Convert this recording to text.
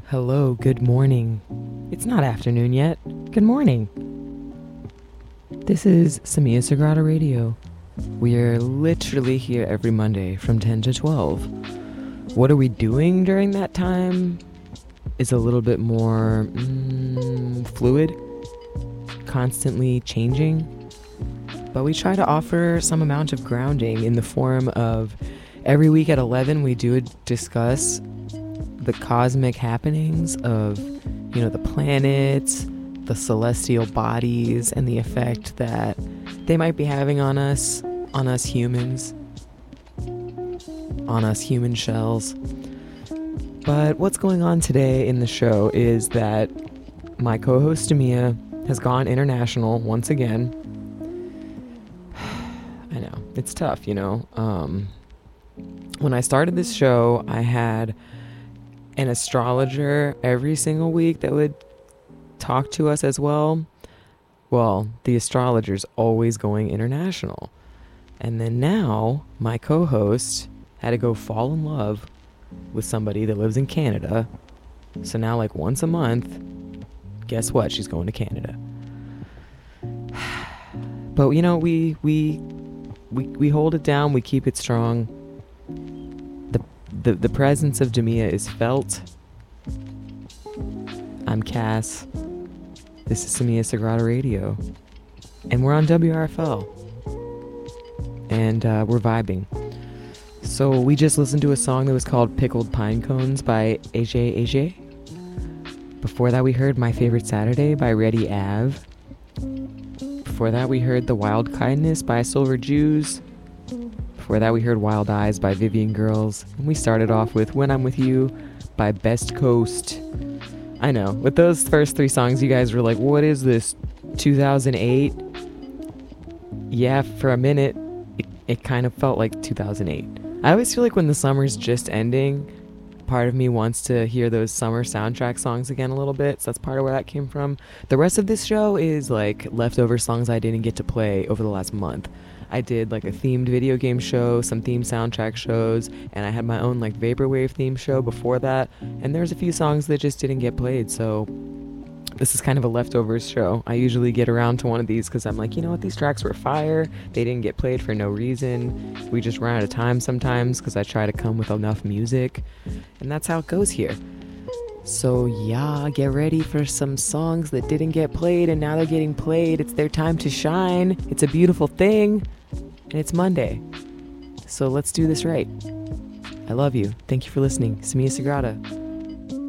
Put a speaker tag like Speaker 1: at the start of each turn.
Speaker 1: Hello, good morning. It's not afternoon yet. Good morning. This is Samia Sagrada Radio. We are literally here every Monday from 10 to 12. What are we doing during that time is a little bit more fluid, constantly changing. But we try to offer some amount of grounding in the form of every week at 11 we do discuss the cosmic happenings of, the planets, the celestial bodies, and the effect that they might be having on us humans, on us human shells. But what's going on today in the show is that my co-host Amia has gone international once again. I know, it's tough, When I started this show, I had an astrologer every single week that would talk to us as well. Well, the astrologer's always going international. And then now, my co-host had to go fall in love with somebody that lives in Canada. So now, like once a month, guess what? She's going to Canada. But we hold it down. We keep it strong. The presence of Demia is felt. I'm Cass. This is Samia Sagrada Radio. And we're on WRFL. And we're vibing. So we just listened to a song that was called Pickled Pine Cones by AJ. Before that we heard My Favorite Saturday by Reddy Ave. Before that we heard The Wild Kindness by Silver Jews. Before that we heard Wild Eyes by Vivian Girls. And we started off with When I'm With You by Best Coast. I know, with those first three songs you guys were like, what is this, 2008? Yeah, for a minute it kind of felt like 2008. I always feel like when the summer's just ending, part of me wants to hear those summer soundtrack songs again a little bit, so that's part of where that came from. The rest of this show is like leftover songs I didn't get to play over the last month. I did like a themed video game show, some themed soundtrack shows, and I had my own like vaporwave theme show before that, and there's a few songs that just didn't get played, so this is kind of a leftovers show. I usually get around to one of these because I'm like, you know what, these tracks were fire, they didn't get played for no reason, we just run out of time sometimes because I try to come with enough music, and that's how it goes here. So yeah, get ready for some songs that didn't get played and now they're getting played. It's their time to shine. It's a beautiful thing. And it's Monday. So let's do this right. I love you. Thank you for listening. Samia Sagrada.